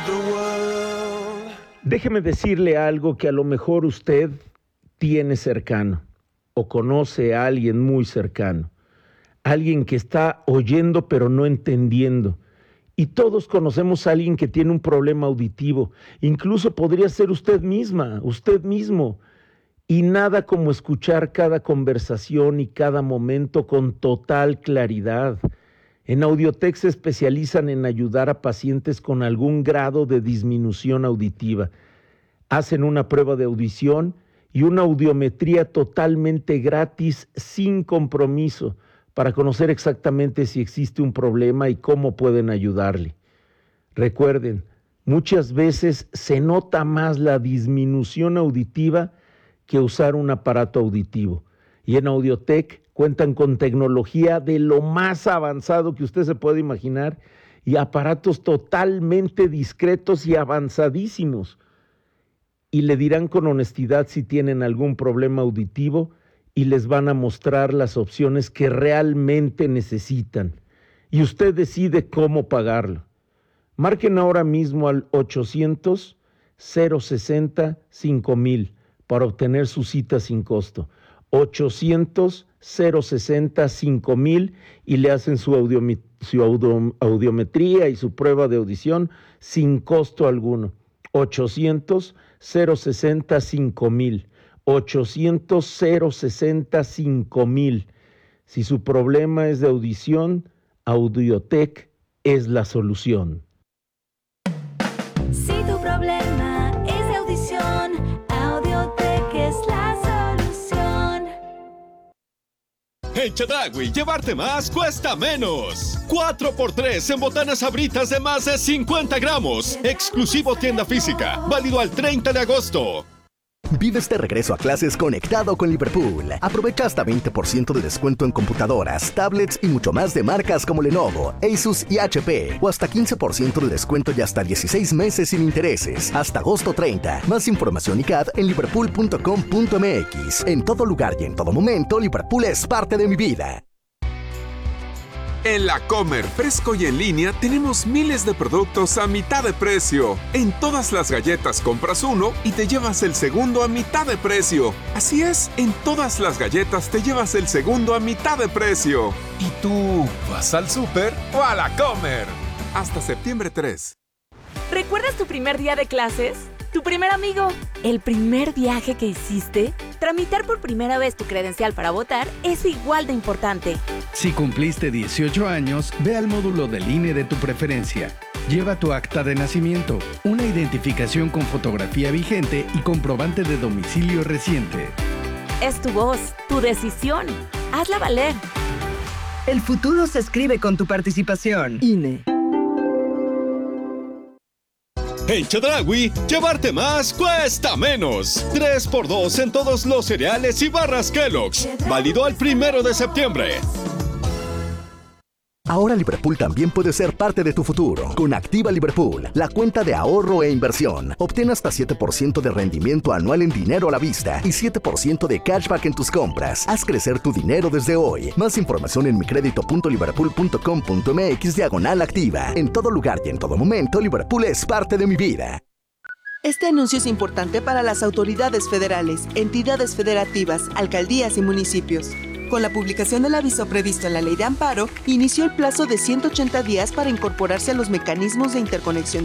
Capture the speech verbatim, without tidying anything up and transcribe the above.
Déjeme decirle algo que a lo mejor usted tiene cercano o conoce a alguien muy cercano, alguien que está oyendo pero no entendiendo. Y todos conocemos a alguien que tiene un problema auditivo, incluso podría ser usted misma, usted mismo. Y nada como escuchar cada conversación y cada momento con total claridad. En Audiotech se especializan en ayudar a pacientes con algún grado de disminución auditiva. Hacen una prueba de audición y una audiometría totalmente gratis, sin compromiso, para conocer exactamente si existe un problema y cómo pueden ayudarle. Recuerden, muchas veces se nota más la disminución auditiva que usar un aparato auditivo. Y en Audiotech cuentan con tecnología de lo más avanzado que usted se puede imaginar y aparatos totalmente discretos y avanzadísimos. Y le dirán con honestidad si tienen algún problema auditivo y les van a mostrar las opciones que realmente necesitan. Y usted decide cómo pagarlo. Marquen ahora mismo al ochocientos, cero sesenta, cinco mil para obtener su cita sin costo. ochocientos, cero sesenta, cinco mil y le hacen su, audiomet- su audio- audiometría y su prueba de audición sin costo alguno. ochocientos, cero sesenta, cinco mil. ochocientos, cero sesenta, cinco mil. Si su problema es de audición, Audiotech es la solución. Si tu problema es de audición, Audiotech es la solución. En Chedraui, llevarte más cuesta menos. cuatro por tres en botanas Sabritas de más de cincuenta gramos. Exclusivo tienda física. Válido al treinta de agosto. Vive este regreso a clases conectado con Liverpool. Aprovecha hasta veinte por ciento de descuento en computadoras, tablets y mucho más de marcas como Lenovo, Asus y H P. O hasta quince por ciento de descuento y hasta dieciséis meses sin intereses. Hasta agosto treinta. Más información y C A D en liverpool punto com punto m x. En todo lugar y en todo momento, Liverpool es parte de mi vida. En La Comer, fresco y en línea, tenemos miles de productos a mitad de precio. En todas las galletas compras uno y te llevas el segundo a mitad de precio. Así es, en todas las galletas te llevas el segundo a mitad de precio. ¿Y tú vas al súper o a La Comer? Hasta septiembre tres. ¿Recuerdas tu primer día de clases? ¿Tu primer amigo? ¿El primer viaje que hiciste? Tramitar por primera vez tu credencial para votar es igual de importante. Si cumpliste dieciocho años, ve al módulo del I N E de tu preferencia. Lleva tu acta de nacimiento, una identificación con fotografía vigente y comprobante de domicilio reciente. Es tu voz, tu decisión. Hazla valer. El futuro se escribe con tu participación. I N E. En Chedraui, llevarte más cuesta menos. tres por dos en todos los cereales y barras Kellogg's. Válido al primero de septiembre. Ahora Liverpool también puede ser parte de tu futuro. Con Activa Liverpool, la cuenta de ahorro e inversión. Obtén hasta siete por ciento de rendimiento anual en dinero a la vista y siete por ciento de cashback en tus compras. Haz crecer tu dinero desde hoy. Más información en micredito punto liverpool punto com punto m x diagonal activa. En todo lugar y en todo momento, Liverpool es parte de mi vida. Este anuncio es importante para las autoridades federales, entidades federativas, alcaldías y municipios. Con la publicación del aviso previsto en la Ley de Amparo, inició el plazo de ciento ochenta días para incorporarse a los mecanismos de interconexión